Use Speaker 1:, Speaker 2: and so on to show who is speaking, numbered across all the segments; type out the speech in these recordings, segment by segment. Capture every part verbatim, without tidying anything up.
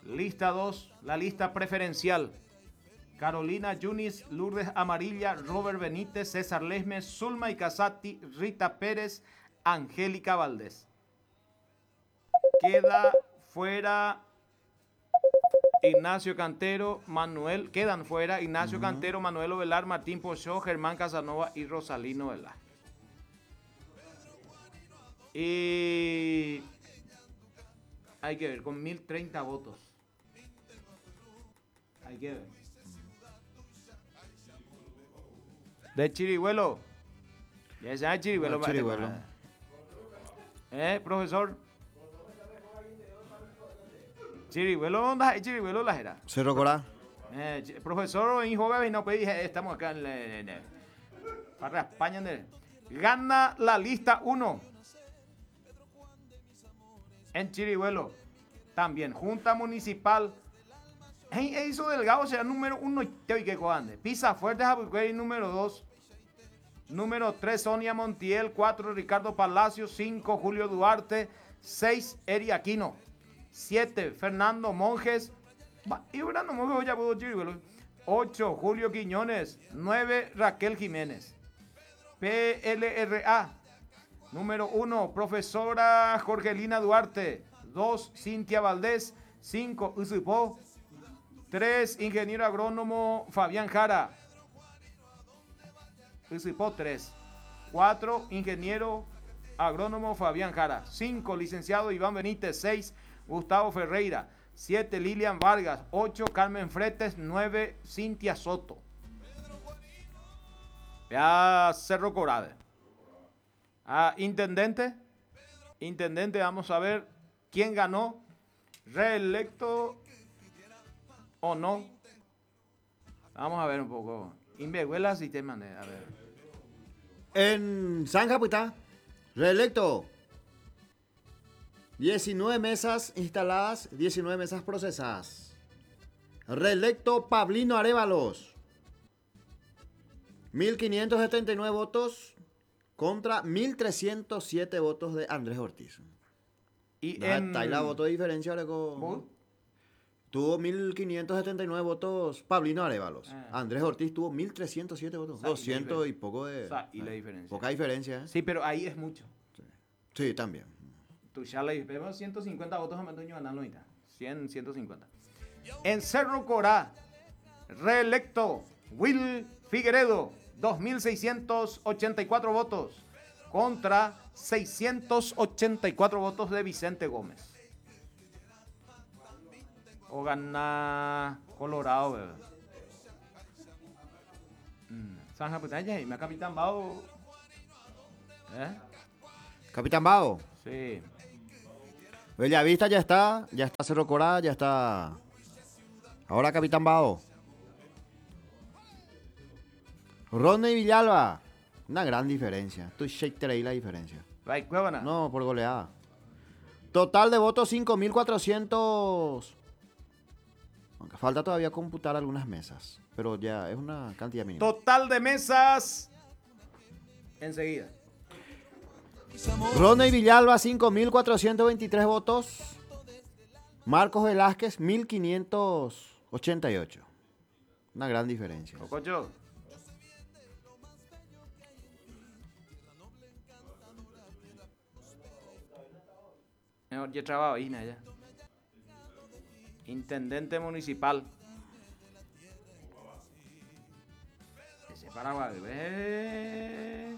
Speaker 1: Lista dos, la lista preferencial. Carolina Yunis, Lourdes Amarilla, Robert Benítez, César Lesmes, Zulma y Casati, Rita Pérez, Angélica Valdés. Queda fuera Ignacio Cantero, Manuel, quedan fuera Ignacio uh-huh. Cantero, Manuel Ovelar, Martín Pochó, Germán Casanova y Rosalino Velar. Y hay que ver, con mil treinta votos. Hay que ver. De Chirihuelo. Ya sea Chirihuelo.
Speaker 2: No, Chirihuelo.
Speaker 1: ¿Eh, profesor? Chirihuelo, ¿dónde es Chirihuelo la era?
Speaker 2: Cerro Corá.
Speaker 1: Eh, profesor, hijo bebé, no pedí, estamos acá en la... Para España. Gana la lista uno. En Chirihuelo. También, Junta Municipal. Eso Delgado será número uno. Pisa Fuerte Jabuqueri número dos. Número tres, Sonia Montiel. cuatro, Ricardo Palacio. cinco, Julio Duarte. seis, Eri Aquino. siete, Fernando Monjes. Y Fernando Monjes ya puedo Chirihuelo. ocho, Julio Quiñones. nueve, Raquel Jiménez. P L R A. Número uno, profesora Jorgelina Duarte. dos, Cintia Valdés. cinco, Usupó. tres, ingeniero agrónomo Fabián Jara. Usupó tres. cuatro, ingeniero agrónomo Fabián Jara. cinco, licenciado Iván Benítez. seis, Gustavo Ferreira. siete, Lilian Vargas. ocho, Carmen Fretes. nueve, Cintia Soto. Ya Cerro Corade. Ah, intendente. Intendente, vamos a ver quién ganó. Reelecto o no. Vamos a ver un poco. Invehuela sistema de, a ver.
Speaker 2: En San Capitán, reelecto. diecinueve mesas instaladas, diecinueve mesas procesadas. Reelecto Pablino Arévalos. mil quinientos setenta y nueve votos contra mil trescientos siete votos de Andrés Ortiz.
Speaker 1: Y
Speaker 2: no,
Speaker 1: en...
Speaker 2: está ahí la voto de diferencia. Con... Tuvo mil quinientos setenta y nueve votos Pablino Arévalos. Ah. Andrés Ortiz tuvo mil trescientos siete votos. O sea, doscientos y, y poco de...
Speaker 1: O sea, y la diferencia.
Speaker 2: Poca diferencia. ¿eh?
Speaker 1: Sí, pero ahí es mucho.
Speaker 2: Sí, sí también.
Speaker 1: Tú ya le vemos ciento cincuenta votos a Mantoño ganando ahorita. cien, ciento cincuenta. En Cerro Corá, reelecto Will Figueredo, dos mil seiscientos ochenta y cuatro votos contra seiscientos ochenta y cuatro votos de Vicente Gómez. O gana Colorado, ¿verdad? Mm. San Japutaya y me Capitán Bao. ¿Eh?
Speaker 2: Capitán Bao.
Speaker 1: Sí.
Speaker 2: Bellavista ya está, ya está Cerro Corá, ya está. Ahora Capitán Bao. Rodney Villalba. Una gran diferencia. Tú shake ahí la diferencia. No, por goleada. Total de votos cinco mil cuatrocientos. Aunque falta todavía computar algunas mesas. Pero ya es una cantidad mínima.
Speaker 1: Total de mesas. Enseguida.
Speaker 2: Rodney Villalba, cinco mil cuatrocientos veintitrés votos. Marcos Velázquez, mil quinientos ochenta y ocho. Una gran diferencia.
Speaker 1: Cococho. Mejor ya trabajo ahí, ya. Intendente municipal. Ese Paraguay, ve.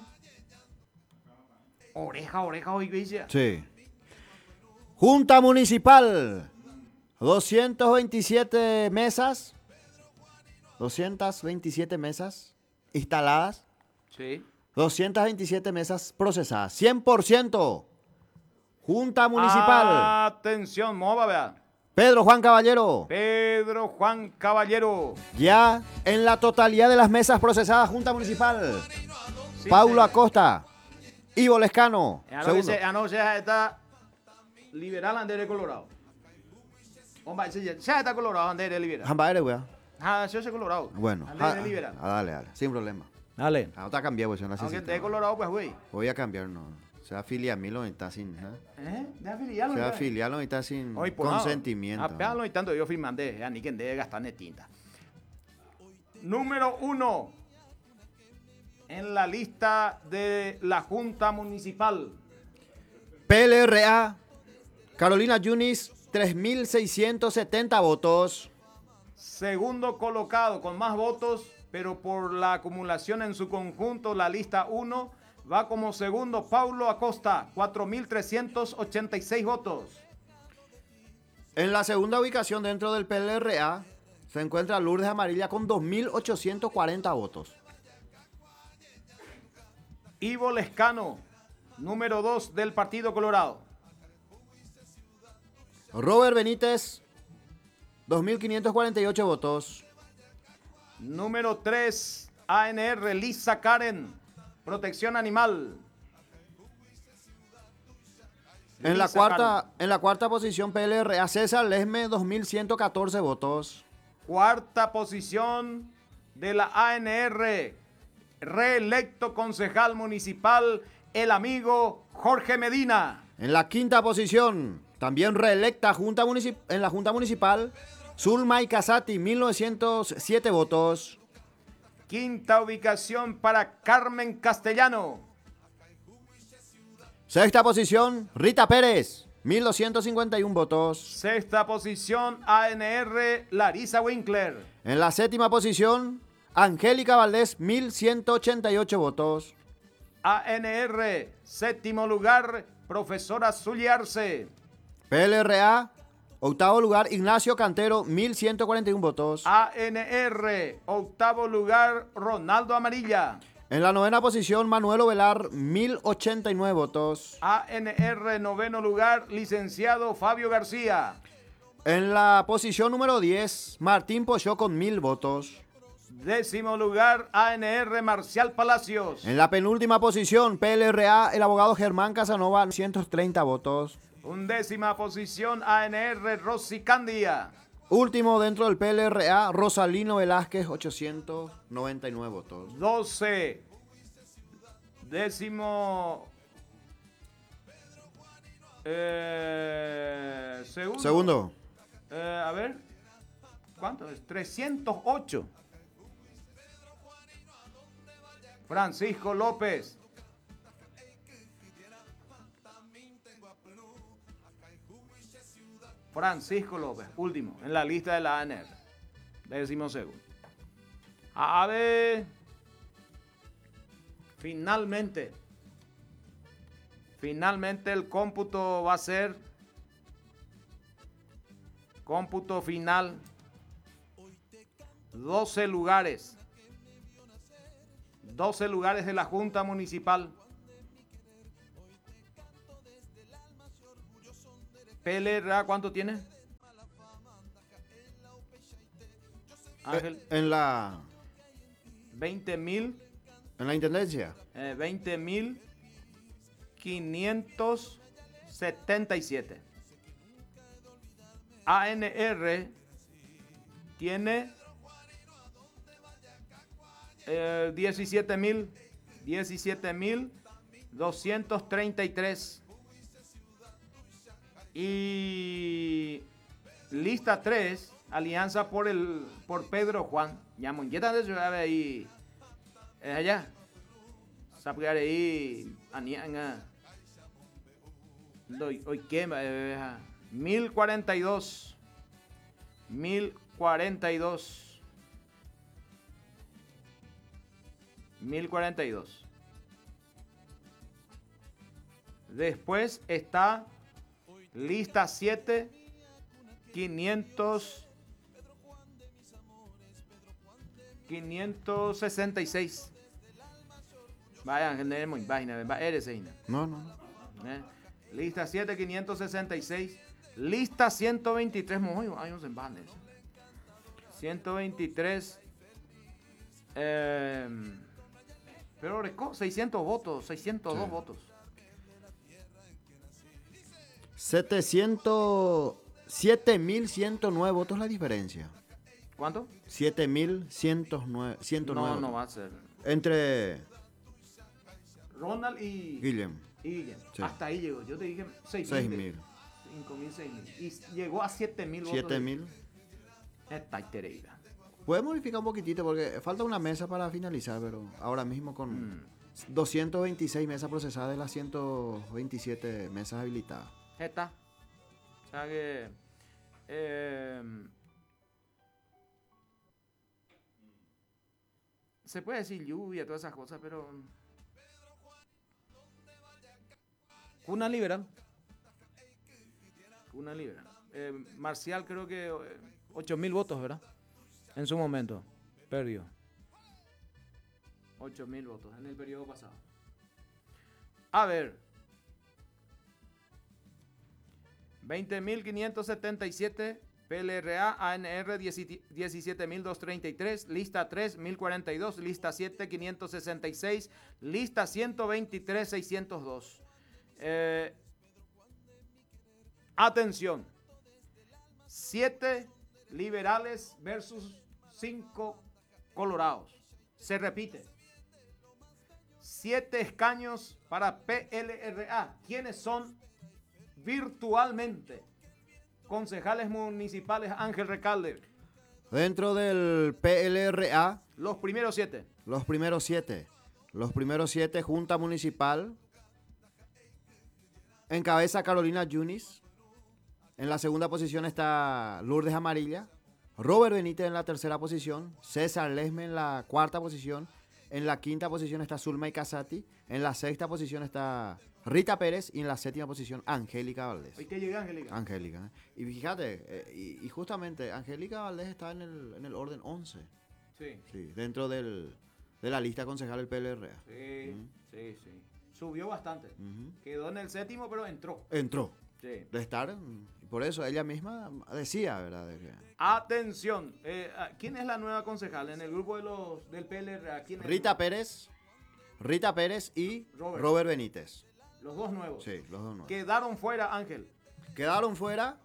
Speaker 1: Oreja, oreja, hoy dice.
Speaker 2: Sí. Junta Municipal. doscientas veintisiete mesas. doscientas veintisiete mesas instaladas.
Speaker 1: Sí.
Speaker 2: doscientas veintisiete mesas procesadas. cien por ciento. Junta Municipal.
Speaker 1: Atención, mova, vea.
Speaker 2: Pedro Juan Caballero.
Speaker 1: Pedro Juan Caballero.
Speaker 2: Ya en la totalidad de las mesas procesadas, Junta Municipal. Sí, Paulo sí. Acosta. Ivo Lescano.
Speaker 1: Anoche está liberal Andere Colorado. Hombre, ya está Colorado Andere liberal.
Speaker 2: Jamba eres, wea.
Speaker 1: Ah, yo soy Colorado.
Speaker 2: Bueno.
Speaker 1: Andere liberal.
Speaker 2: Ah, dale, dale. Sin problema.
Speaker 1: Dale.
Speaker 2: Ah, no te cambiado, pues.
Speaker 1: Aunque esté Colorado, pues, güey.
Speaker 2: Voy a cambiar, no. Se afiliar Milo y está sin. ¿eh?
Speaker 1: ¿Eh? De afiliarlo.
Speaker 2: Se afiliarlo y está sin
Speaker 1: Hoy, pues,
Speaker 2: consentimiento.
Speaker 1: Apearlo y tanto yo firmandé, ya ni quien debe gastar en tinta. Número uno. En la lista de la Junta Municipal.
Speaker 2: P L R A, Carolina Yunis, tres mil seiscientos setenta votos.
Speaker 1: Segundo colocado con más votos, pero por la acumulación en su conjunto, la lista uno va como segundo Paulo Acosta, cuatro mil trescientos ochenta y seis votos.
Speaker 2: En la segunda ubicación dentro del P L R A se encuentra Lourdes Amarilla con dos mil ochocientos cuarenta votos.
Speaker 1: Ivo Lescano, número dos del Partido Colorado.
Speaker 2: Robert Benítez, dos mil quinientos cuarenta y ocho votos.
Speaker 1: Número tres, A N R, Lisa Karen, Protección Animal.
Speaker 2: En la, cuarta, en la cuarta posición P L R A, César Lesme, dos mil ciento catorce votos.
Speaker 1: Cuarta posición de la A N R, reelecto concejal municipal, el amigo Jorge Medina.
Speaker 2: En la quinta posición, también reelecta junta municip- en la Junta Municipal, Zulmay Casati, mil novecientos siete votos.
Speaker 1: Quinta ubicación para Carmen Castellano.
Speaker 2: Sexta posición, Rita Pérez, mil doscientos cincuenta y uno votos.
Speaker 1: Sexta posición, A N R, Larisa Winkler.
Speaker 2: En la séptima posición, Angélica Valdés, mil ciento ochenta y ocho votos.
Speaker 1: A N R, séptimo lugar, profesora Zulia Arce.
Speaker 2: P L R A, octavo lugar, Ignacio Cantero, mil ciento cuarenta y uno votos.
Speaker 1: A N R, octavo lugar, Ronaldo Amarilla.
Speaker 2: En la novena posición, Manuel Ovelar, mil ochenta y nueve votos.
Speaker 1: A N R, noveno lugar, licenciado Fabio García.
Speaker 2: En la posición número diez, Martín Pochó con mil votos.
Speaker 1: Décimo lugar, A N R, Marcial Palacios.
Speaker 2: En la penúltima posición, P L R A, el abogado Germán Casanova, ciento treinta votos.
Speaker 1: Undécima posición, A N R, Rosy Candia.
Speaker 2: Último dentro del P L R A, Rosalino Velázquez, ochocientos noventa y nueve votos.
Speaker 1: doce. Décimo. Eh, segundo.
Speaker 2: Segundo.
Speaker 1: Eh, a ver. ¿Cuánto es? trescientos ocho. Francisco López. Francisco López, último en la lista de la A N R. Décimo segundo. A ver. Finalmente. Finalmente el cómputo va a ser. Cómputo final. doce lugares. doce lugares de la Junta Municipal. P L R A, ¿cuánto tiene? Ángel.
Speaker 2: En la...
Speaker 1: veinte mil.
Speaker 2: En la intendencia.
Speaker 1: Eh, veinte mil quinientos setenta y siete. A N R tiene eh, diecisiete mil. diecisiete mil doscientos treinta y tres. Y lista tres, alianza por el por Pedro Juan. Ya monqueta de ciudad ahí. Es allá. Sabe ahí anianga. Hoy hoy quema mil cuarenta y dos. mil cuarenta y dos. mil cuarenta y dos. Después está lista siete, quinientos, quinientos sesenta y seis. Vaya, generemos página, eres ahí.
Speaker 2: No, no.
Speaker 1: ¿Eh? Lista siete, quinientos sesenta y seis. Lista ciento veintitrés. Muy años en bandes. ciento veintitrés. Eh, pero seiscientos votos, seiscientos dos sí. votos.
Speaker 2: setecientos, siete mil ciento nueve votos la diferencia.
Speaker 1: ¿Cuánto?
Speaker 2: siete mil ciento nueve.
Speaker 1: No, no va a ser.
Speaker 2: Entre
Speaker 1: Ronald y
Speaker 2: Guillem.
Speaker 1: Y sí. Hasta ahí llegó. Yo te dije seis mil. cinco mil, seis mil. Y llegó a siete mil votos.
Speaker 2: siete mil.
Speaker 1: Está intereida.
Speaker 2: Puedes modificar un poquitito porque falta una mesa para finalizar, pero ahora mismo con mm. doscientas veintiséis mesas procesadas de las ciento veintisiete mesas habilitadas.
Speaker 1: Está. O sea que... Eh, se puede decir lluvia, todas esas cosas, pero... Una liberal. Una liberal. Eh, Marcial creo que eh, ocho mil votos, ¿verdad? En su momento. Perdió. ocho mil votos en el periodo pasado. A ver. veinte mil quinientos setenta y siete. P L R A, A N R diecisiete mil doscientos treinta y tres, lista tres mil cuarenta y dos, lista siete quinientos sesenta y seis, lista ciento veintitrés seiscientos dos. Eh, atención, siete liberales versus cinco colorados. Se repite. siete escaños para P L R A. ¿Quiénes son virtualmente? Concejales municipales Ángel Recalde.
Speaker 2: Dentro del P L R A.
Speaker 1: Los primeros siete.
Speaker 2: Los primeros siete. Los primeros siete, Junta Municipal. Encabeza Carolina Yunis. En la segunda posición está Lourdes Amarilla. Robert Benítez en la tercera posición. César Lesme en la cuarta posición. En la quinta posición está Zulma y Casati. En la sexta posición está Rita Pérez. Y en la séptima posición, Angélica Valdés.
Speaker 1: ¿Y qué llega Angélica?
Speaker 2: Angélica. ¿eh? Y fíjate, eh, y, y justamente Angélica Valdés está en el, en el orden once.
Speaker 1: Sí.
Speaker 2: Sí, dentro del, de la lista concejal del P L R A.
Speaker 1: Sí, uh-huh. sí, sí. Subió bastante.
Speaker 2: Uh-huh.
Speaker 1: Quedó en el séptimo, pero entró.
Speaker 2: Entró.
Speaker 1: Sí.
Speaker 2: De estar, por eso ella misma decía, ¿verdad? De que...
Speaker 1: Atención, eh, ¿quién es la nueva concejal en el grupo de los del P L R A? ¿Quién es?
Speaker 2: Rita Pérez, Rita Pérez y Robert. Robert Benítez.
Speaker 1: Los dos nuevos.
Speaker 2: Sí, los dos nuevos.
Speaker 1: Quedaron fuera, Ángel.
Speaker 2: Quedaron fuera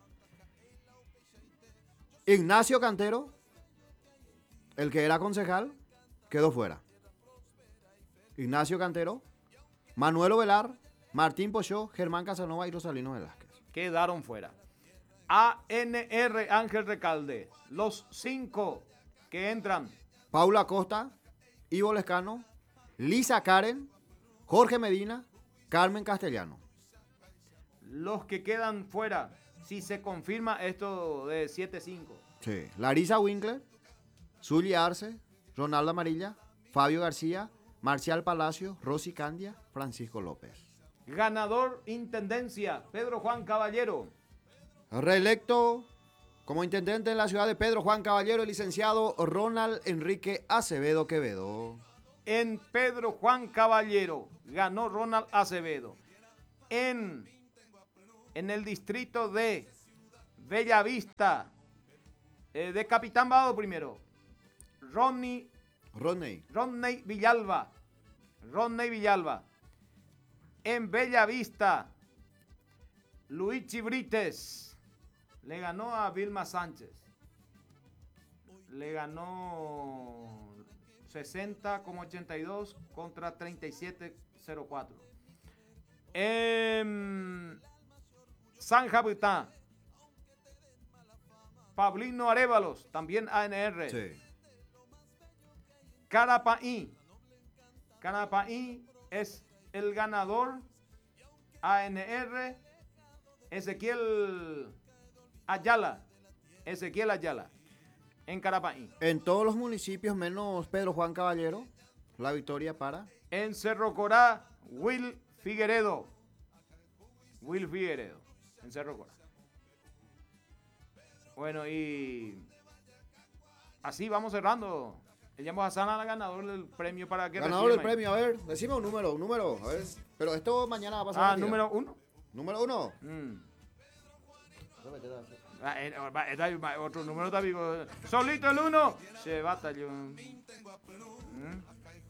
Speaker 2: Ignacio Cantero, el que era concejal, quedó fuera. Ignacio Cantero, Manuel Velar, Martín Pochó, Germán Casanova y Rosalino Velázquez.
Speaker 1: Quedaron fuera. A N R Ángel Recalde. Los cinco que entran.
Speaker 2: Paula Costa, Ivo Lescano, Lisa Karen, Jorge Medina, Carmen Castellano.
Speaker 1: Los que quedan fuera, si se confirma esto de siete cinco.
Speaker 2: Sí. Larisa Winkler, Zuly Arce, Ronaldo Amarilla, Fabio García, Marcial Palacio, Rosy Candia, Francisco López.
Speaker 1: Ganador intendencia, Pedro Juan Caballero.
Speaker 2: Reelecto como intendente en la ciudad de Pedro Juan Caballero, el licenciado Ronald Enrique Acevedo Quevedo.
Speaker 1: En Pedro Juan Caballero ganó Ronald Acevedo. En, en el distrito de Bellavista, eh, de Capitán Bado primero, Ronnie,
Speaker 2: Rodney.
Speaker 1: Rodney Villalba. Rodney Villalba. En Bellavista, Luigi Brites le ganó a Vilma Sánchez. Le ganó sesenta como ochenta y dos contra treinta y siete cero cuatro. En San Jabutá, Pablino Arévalos, también A N R.
Speaker 2: Sí.
Speaker 1: Carapaí. Carapaí es el ganador. A N R. Ezequiel Ayala. Ezequiel Ayala. En Carapaí.
Speaker 2: En todos los municipios menos Pedro Juan Caballero, la victoria para...
Speaker 1: En Cerro Corá, Will Figueredo. Will Figueredo. En Cerro Corá. Bueno, y así vamos cerrando. Llamo a Sana, la ganador del premio para que
Speaker 2: ganador del premio, a ver, decime un número, un número, a ver. Pero esto mañana va a pasar.
Speaker 1: Ah, número uno.
Speaker 2: Número uno.
Speaker 1: Mm. Ah, eh, eh, otro número también. Solito el uno. Se batallón. ¿Mm?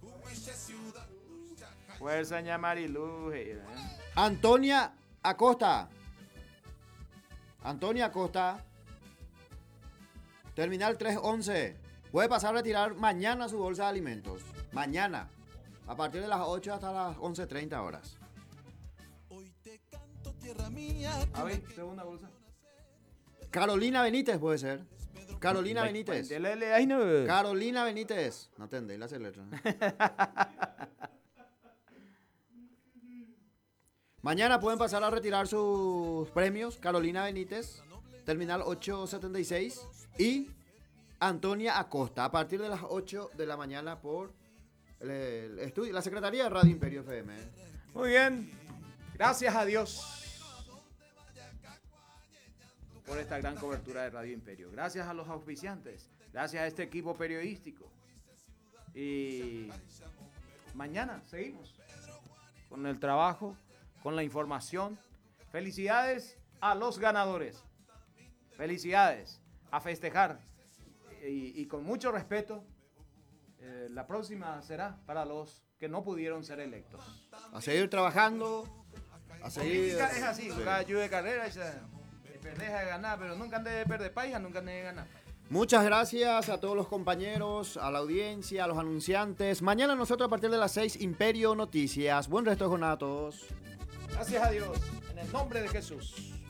Speaker 1: Fuerza Ñamarilu. Eh.
Speaker 2: Antonia Acosta. Antonia Acosta. Terminal tres once. Puede pasar a retirar mañana su bolsa de alimentos. Mañana. A partir de las ocho hasta las once treinta horas.
Speaker 1: A ver, segunda bolsa.
Speaker 2: Carolina Benítez puede ser. Carolina Benítez. Carolina Benítez. No entendéis la letra. Mañana pueden pasar a retirar sus premios. Carolina Benítez, terminal ocho setenta y seis. Y Antonia Acosta, a partir de las ocho de la mañana por el, el estudio, la Secretaría de Radio Imperio F M.
Speaker 1: Muy bien. Gracias a Dios por esta gran cobertura de Radio Imperio. Gracias a los auspiciantes. Gracias a este equipo periodístico. Y mañana seguimos con el trabajo, con la información. Felicidades a los ganadores. Felicidades. A festejar. Y, y con mucho respeto, eh, la próxima será para los que no pudieron ser electos.
Speaker 2: A seguir trabajando. A seguir.
Speaker 1: Política es así. Sí. Cada de carrera y se deja de ganar, pero nunca han de perder país, nunca han de ganar.
Speaker 2: Muchas gracias a todos los compañeros, a la audiencia, a los anunciantes. Mañana nosotros a partir de las seis, Imperio Noticias. Buen resto de jornada a todos.
Speaker 1: Gracias a Dios, en el nombre de Jesús.